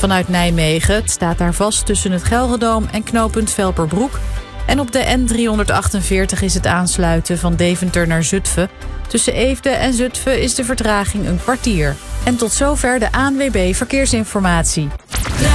vanuit Nijmegen. Het staat daar vast tussen het Gelredome en knooppunt Velperbroek. En op de N348 is het aansluiten van Deventer naar Zutphen. Tussen Eefde en Zutphen is de vertraging een kwartier. En tot zover de ANWB Verkeersinformatie.